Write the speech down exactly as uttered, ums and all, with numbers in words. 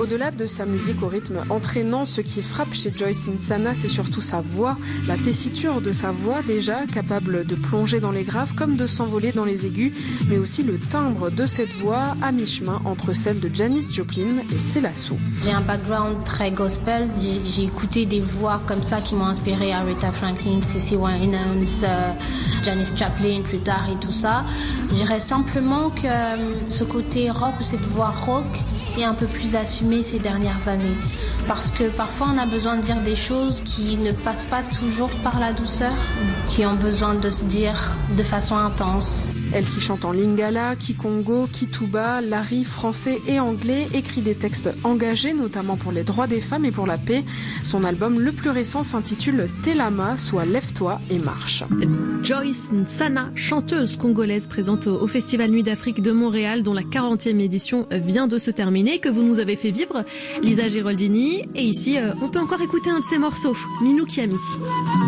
au-delà de sa musique au rythme entraînant, ce qui frappe chez Joyce Nsana, c'est surtout sa voix, la tessiture de sa voix déjà, capable de plonger dans les graves comme de s'envoler dans les aigus, mais aussi le timbre de cette voix à mi-chemin entre celle de Janis Joplin et Céla Sou. J'ai un background très gospel, j'ai, j'ai écouté des voix comme ça qui m'ont inspiré, Aretha Franklin, C C Winans, euh, Janis Joplin plus tard et tout ça. Je dirais simplement que euh, ce côté rock ou cette voix rock est un peu plus assumée ces dernières années. Parce que parfois on a besoin de dire des choses qui ne passent pas toujours par la douceur, qui ont besoin de se dire de façon intense. Elle qui chante en lingala, kikongo, kituba, lari, français et anglais, écrit des textes engagés, notamment pour les droits des femmes et pour la paix. Son album le plus récent s'intitule Telama, soit Lève-toi et marche. Joyce Nsana, chanteuse congolaise présente au Festival Nuit d'Afrique de Montréal, dont la quarantième édition vient de se terminer, que vous nous avez fait vivre, Lisa Giraldini. Et ici, on peut encore écouter un de ses morceaux, Minou Kiami.